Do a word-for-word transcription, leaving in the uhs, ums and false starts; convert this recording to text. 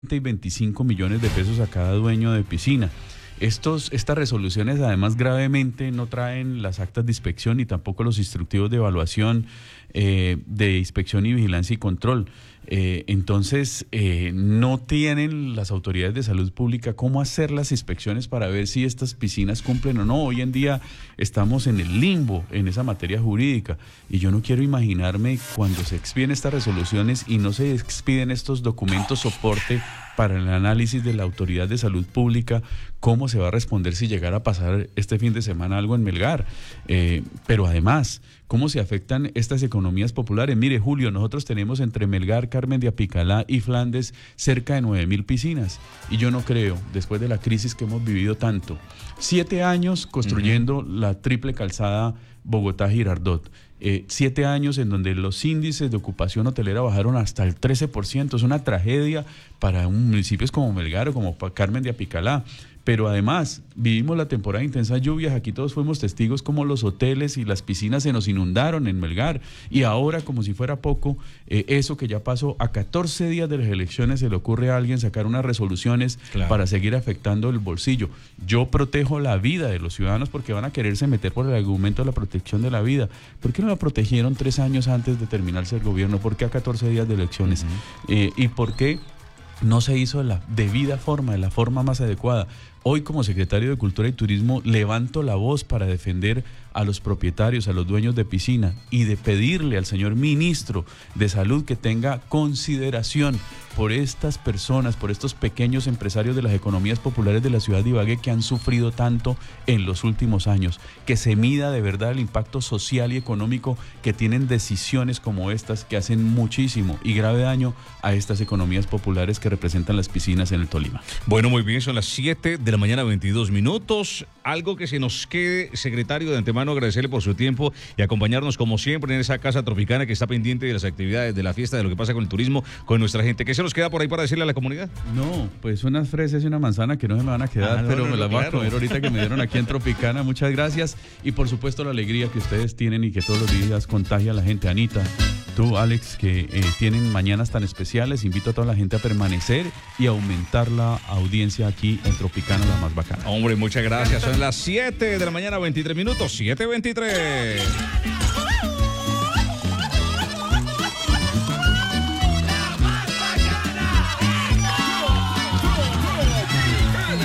y veinticinco millones de pesos a cada dueño de piscina. Estos, estas resoluciones además gravemente no traen las actas de inspección ni tampoco los instructivos de evaluación eh, de inspección y vigilancia y control. Eh, entonces eh, no tienen las autoridades de salud pública cómo hacer las inspecciones para ver si estas piscinas cumplen o no. Hoy en día estamos en el limbo en esa materia jurídica y yo no quiero imaginarme cuando se expiden estas resoluciones y no se expiden estos documentos soporte para el análisis de la autoridad de salud pública, cómo se va a responder si llegara a pasar este fin de semana algo en Melgar. Eh, pero además, cómo se afectan estas economías populares. Mire, Julio, nosotros tenemos entre Melgar, Carmen de Apicalá y Flandes cerca de nueve mil piscinas. Y yo no creo, después de la crisis que hemos vivido tanto, siete años construyendo uh-huh. la triple calzada Bogotá-Girardot. Eh, siete años en donde los índices de ocupación hotelera bajaron hasta el trece por ciento. Es una tragedia para un municipios como Melgar o como Carmen de Apicalá. Pero además, vivimos la temporada de intensas lluvias, aquí todos fuimos testigos como los hoteles y las piscinas se nos inundaron en Melgar. Y ahora, como si fuera poco, eh, eso que ya pasó, a catorce días de las elecciones se le ocurre a alguien sacar unas resoluciones claro. para seguir afectando el bolsillo. Yo protejo la vida de los ciudadanos porque van a quererse meter por el argumento de la protección de la vida. ¿Por qué no la protegieron tres años antes de terminarse el gobierno? ¿Por qué a catorce días de elecciones? Uh-huh. eh, ¿Y por qué no se hizo de la debida forma, de la forma más adecuada? Hoy, como secretario de Cultura y Turismo, levanto la voz para defender a los propietarios, a los dueños de piscina y de pedirle al señor ministro de Salud que tenga consideración por estas personas, por estos pequeños empresarios de las economías populares de la ciudad de Ibagué que han sufrido tanto en los últimos años, que se mida de verdad el impacto social y económico que tienen decisiones como estas que hacen muchísimo y grave daño a estas economías populares que representan las piscinas en el Tolima. Bueno, muy bien, son las siete de la mañana, veintidós minutos. Algo que se nos quede, secretario, de antemano agradecerle por su tiempo y acompañarnos como siempre en esa casa tropicana que está pendiente de las actividades, de la fiesta, de lo que pasa con el turismo, con nuestra gente. ¿Qué se nos queda por ahí para decirle a la comunidad? No, pues unas fresas y una manzana que no se me van a quedar, ah, no, pero no, no, me las voy claro. a comer ahorita que me dieron aquí en Tropicana. Muchas gracias y por supuesto la alegría que ustedes tienen y que todos los días contagia a la gente. Anita, tú, Alex, que eh, tienen mañanas tan especiales, invito a toda la gente a permanecer y aumentar la audiencia aquí en Tropicana, la más bacana. Hombre, muchas gracias. Son las siete de la mañana, veintitrés minutos, siete veintitrés.